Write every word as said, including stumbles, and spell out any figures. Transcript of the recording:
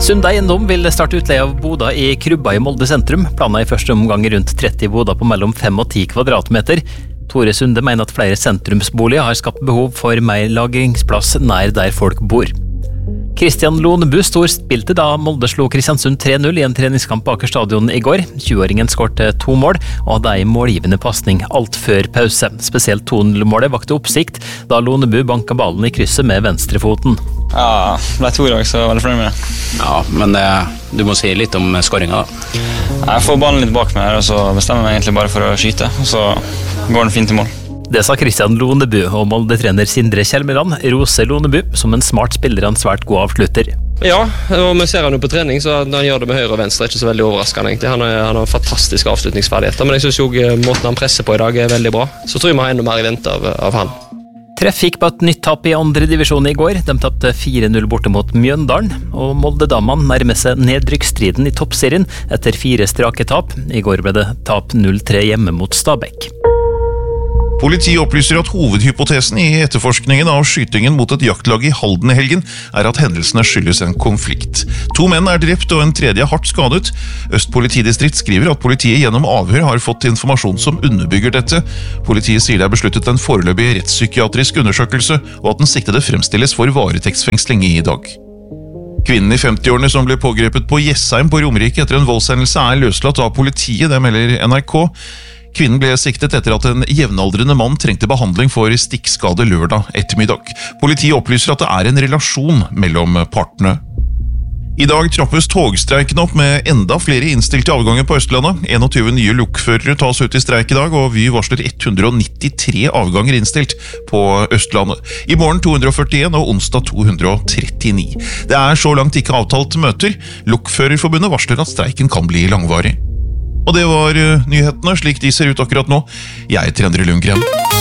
Sunde Eiendom vil starte utleie av boder i Krubba i Molde sentrum. Planen er i første omgang rundt tretti boder på mellom fem og ti kvadratmeter. Tore Sunde mener at flere sentrumsboliger har skapt behov for mer lagringsplass nær der folk bor. Kristian Lonebu storspilte da Molde slo Kristiansund tre null i en treningskamp på Aker stadion i går. tjueåringen skårte to mål og hadde en målgivende passning alt før pause. Spesielt to null-målet vakte oppsikt da Lonebu banka ballen i krysset med venstrefoten. Ja, det ble to i dag, så jeg er veldig fornøyd med det. Ja, men det, du må si litt om skåringen da. Jeg får ballen litt bak meg her, og så bestemmer jeg meg egentlig bare for å skyte, og så går den fint i mål. Det sa Kristian Lonebu, og Molde-trener Sindre Kjelmeland roser Lonebu som en smart spiller og en svært god avslutter. Ja, og vi ser han jo på trening, så når han gjør det med høyre og venstre er ikke så veldig overraskende egentlig. Han, er, han har fantastiske avslutningsferdigheter, men jeg synes jo måten han presser på i dag er veldig bra. Så tror jeg vi har enda mer i vente av, av han. Treff fikk på et nytt tap i andre divisjon i går. De tappte fire null borte mot Mjøndalen, og Molde-damene nærmer seg nedrykksstriden i toppserien etter fire strake tap. I går ble det tap null tre hjemme mot Stabæk. Politiet opplyser at hovedhypotesen i etterforskningen av skytingen mot et jaktlag i Halden i helgen er at hendelsene skyldes en konflikt. To menn er drept og en tredje er hardt skadet. Øst politidistrikt skriver at politiet gjennom avhør har fått informasjon som underbygger dette. Politiet sier det er besluttet en foreløpig rettspsykiatrisk undersøkelse, og at den siktede fremstilles for varetektsfengsling i dag. Kvinnen i femti-årene som ble pågrepet på Jessheim på Romerike etter en voldshendelse er løslatt av politiet, det melder N R K. Kvinnen ble siktet etter at en jevnaldrende mann trengte behandling for stikkskade lørdag ettermiddag. Politiet opplyser at det er en relasjon mellom partene. I dag trappes togstreiken opp med enda flere innstilte avganger på Østlandet. tjueen nye lokførere tas ut i streik i dag, og Vy varsler ett hundre og nittitre avganger innstilt på Østlandet. I morgen to hundre og førtien og onsdag to hundre og trettini. Det er så langt ikke avtalt møter. Lokførerforbundet varsler at streiken kan bli langvarig. Og det var nyhetene, slik de ser ut akkurat nå. Jeg heter Endre Lundgren.